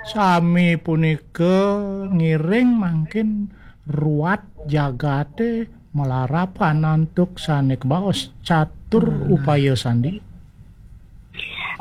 Sami punika ngiring mangkin ruat jagate melara panantuk sanek baos catur upaya sandi.